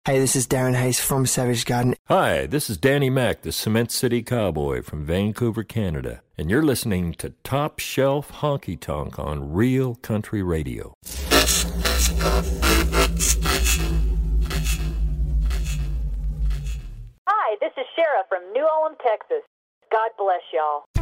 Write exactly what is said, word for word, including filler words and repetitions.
Hey, this is Darren Hayes from Savage Garden. Hi, this is Danny Mac, the Cement City Cowboy from Vancouver, Canada, and you're listening to Top Shelf Honky Tonk on Real Country Radio. Hi, this is Shara from New Ulm, Texas. God bless y'all.